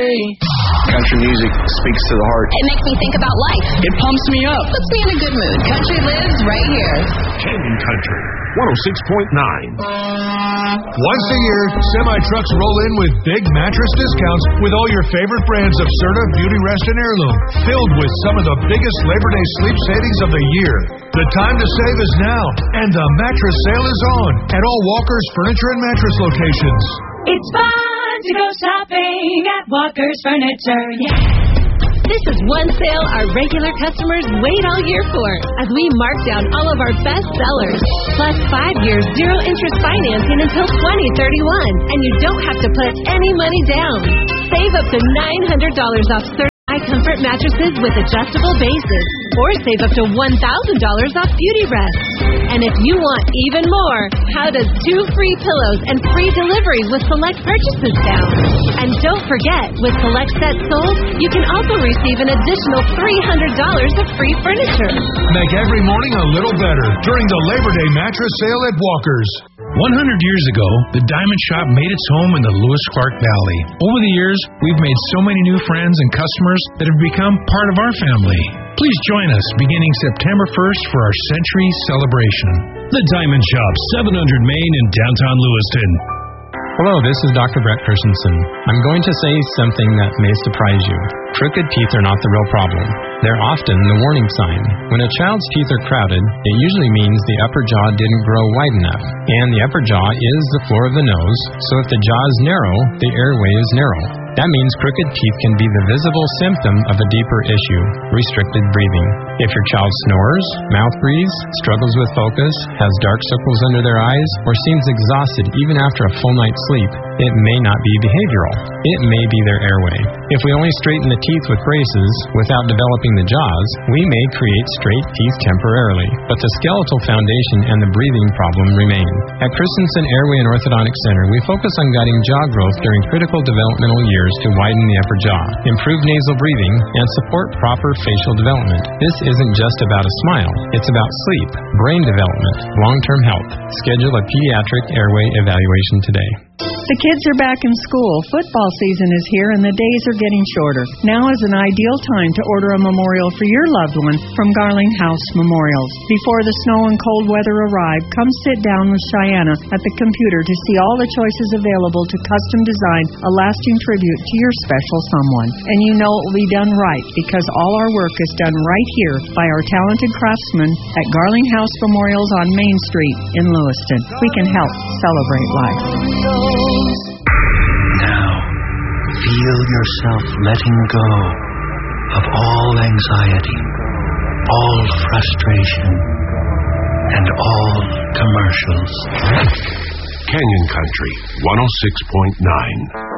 Country music speaks to the heart. It makes me think about life. It pumps me up. Puts me in a good mood. Country lives right here. Canyon Country 106.9. Once a year, semi-trucks roll in with big mattress discounts with all your favorite brands of Serta, Beauty Rest, and Heirloom, filled with some of the biggest Labor Day sleep savings of the year. The time to save is now, and the mattress sale is on at all Walker's Furniture and Mattress locations. It's fun to go shopping at Walker's Furniture, yeah. This is one sale our regular customers wait all year for as we mark down all of our best sellers. Plus 5 years zero-interest financing until 2031. And you don't have to put any money down. Save up to $900 off certified comfort mattresses with adjustable bases. Or save up to $1,000 off Beauty Rest. And if you want even more, how does 2 free pillows and free delivery with select purchases sound? And don't forget, with select sets sold, you can also receive an additional $300 of free furniture. Make every morning a little better during the Labor Day mattress sale at Walker's. 100 years ago, the Diamond Shop made its home in the Lewis-Clark Valley. Over the years, we've made so many new friends and customers that have become part of our family. Please join us beginning September 1st for our century celebration. The Diamond Shop, 700 Main in downtown Lewiston. Hello, this is Dr. Brett Christensen. I'm going to say something that may surprise you. Crooked teeth are not the real problem. They're often the warning sign. When a child's teeth are crowded, it usually means the upper jaw didn't grow wide enough. And the upper jaw is the floor of the nose, so if the jaw is narrow, the airway is narrow. That means crooked teeth can be the visible symptom of a deeper issue, restricted breathing. If your child snores, mouth breathes, struggles with focus, has dark circles under their eyes, or seems exhausted even after a full night's sleep, it may not be behavioral. It may be their airway. If we only straighten the teeth with braces without developing the jaws, we may create straight teeth temporarily, but the skeletal foundation and the breathing problem remain. At Christensen Airway and Orthodontic Center, we focus on guiding jaw growth during critical developmental years to widen the upper jaw, improve nasal breathing, and support proper facial development. This isn't just about a smile. It's about sleep, brain development, long-term health. Schedule a pediatric airway evaluation today. The kids are back in school. Football season is here and the days are getting shorter. Now is an ideal time to order a memorial for your loved one from Garling House Memorials. Before the snow and cold weather arrive, come sit down with Cheyenne at the computer to see all the choices available to custom design a lasting tribute to your special someone. And you know it will be done right because all our work is done right here by our talented craftsmen at Garling House Memorials on Main Street in Lewiston. We can help celebrate life. Now, feel yourself letting go of all anxiety, all frustration, and all commercials. Canyon Country 106.9.